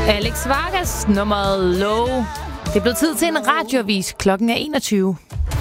Alex Vargas, nummeret Low. Det er blevet tid til en radioavis. Klokken er 21.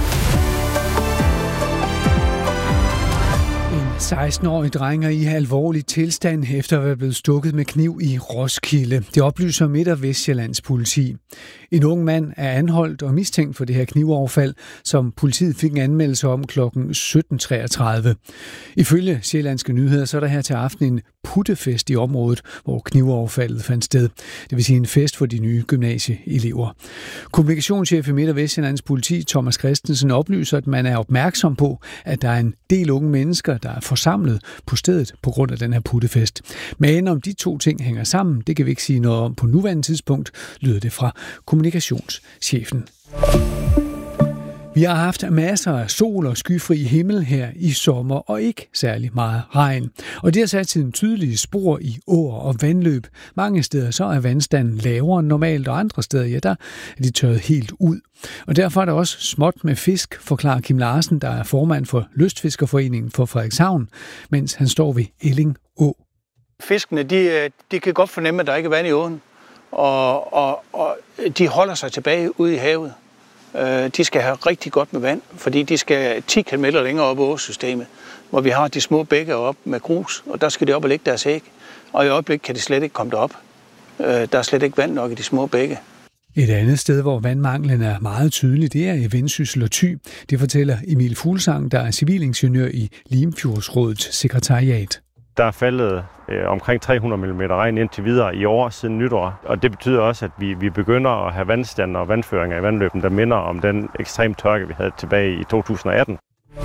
En 16-årig dreng er i alvorlig tilstand efter at være blevet stukket med kniv i Roskilde. Det oplyser Midt- og Vestsjællands politi. En ung mand er anholdt og mistænkt for det her knivoverfald, som politiet fik en anmeldelse om kl. 17.33. Ifølge Sjællandske Nyheder, så er der her til aften en puttefest i området, hvor knivoverfaldet fandt sted. Det vil sige en fest for de nye gymnasieelever. Kommunikationschef i Midt- og Vestsjællands politi, Thomas Christensen, oplyser, at man er opmærksom på, at der er en del unge mennesker, der er forsamlet på stedet på grund af den her puttefest. Men om de to ting hænger sammen, det kan vi ikke sige noget om på nuværende tidspunkt, lyder det fra kommunikationschefen. Vi har haft masser af sol og skyfri himmel her i sommer, og ikke særlig meget regn. Og det har sat sine tydelige spor i åer og vandløb. Mange steder så er vandstanden lavere end normalt, og andre steder, ja, der er de tørret helt ud. Og derfor er der også småt med fisk, forklarer Kim Larsen, der er formand for Lystfiskerforeningen for Frederikshavn, mens han står ved Elling Å. Fiskene, de kan godt fornemme, at der ikke er vand i åen, og de holder sig tilbage ude i havet. De skal have rigtig godt med vand, fordi de skal 10 km længere op i åsystemet, hvor vi har de små bække op med grus, og der skal de op og lægge deres æg. Og i øjeblikket kan de slet ikke komme derop. Der er slet ikke vand nok i de små bække. Et andet sted, hvor vandmanglen er meget tydelig, det er i Vendsyssel og Thy. Det fortæller Emil Fuglsang, der er civilingeniør i Limfjordsrådets sekretariat. Der er faldet omkring 300 mm regn indtil videre i år siden nytår, og det betyder også, at vi begynder at have vandstander og vandføringer i vandløben, der minder om den ekstrem tørke, vi havde tilbage i 2018.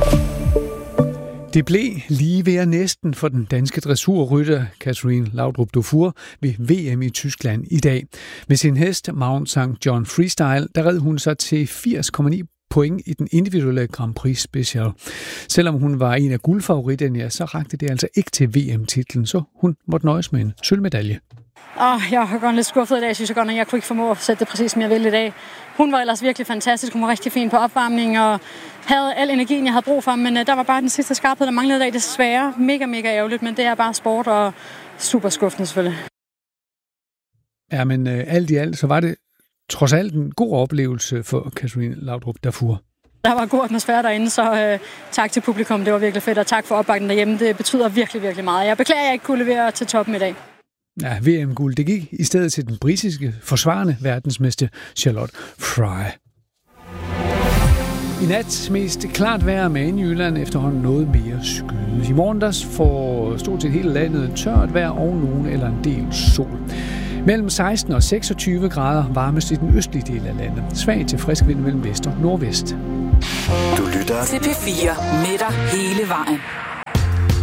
Det blev lige ved næsten for den danske dressurrytter Catherine Laudrup Dufour ved VM i Tyskland i dag. Med sin hest Mount St. John Freestyle, der red hun sig til 80,9 point i den individuelle Grand Prix Special. Selvom hun var en af guldfavoritterne, ja, så rakte det altså ikke til VM-titlen, så hun måtte nøjes med en sølvmedalje. Jeg har godt lidt skuffet i dag, synes jeg godt, at jeg kunne ikke formå at sætte det præcis, som jeg ville i dag. Hun var ellers virkelig fantastisk, hun var rigtig fin på opvarmning og havde al energien, jeg havde brug for, men der var bare den sidste skarphed, der manglede i dag, desværre. Mega ærgerligt, men det er bare sport og super skuffende selvfølgelig. Ja, men alt i alt, så var det trods alt en god oplevelse for Catherine Laudrup Dufour. Der var en god atmosfære derinde, så tak til publikum. Det var virkelig fedt, og tak for opbakningen derhjemme. Det betyder virkelig, virkelig meget. Jeg beklager, at jeg ikke kunne levere til toppen i dag. Ja, VM-guld, det gik i stedet til den britiske forsvarende verdensmester Charlotte Fry. I nat mest klart vejr med i Jylland, efterhånden noget mere skyde. I morgen der får stort set hele landet tørt vejr og nogen eller en del sol. Mellem 16 og 26 grader varmest i den østlige del af landet. Svag til frisk vind mellem vest og nordvest. Du lytter til P4 med dig hele vejen.